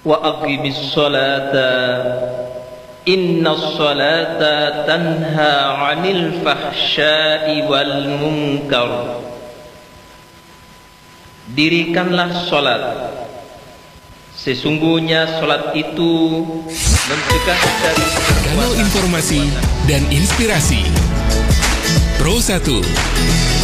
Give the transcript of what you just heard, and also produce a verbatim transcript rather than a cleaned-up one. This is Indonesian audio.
wa aqimis sholata innas sholata tanha 'anil fahsya'i wal munkar. Dirikanlah sholat, sesungguhnya sholat itu mencegah dari kanal informasi dan inspirasi Pro satu.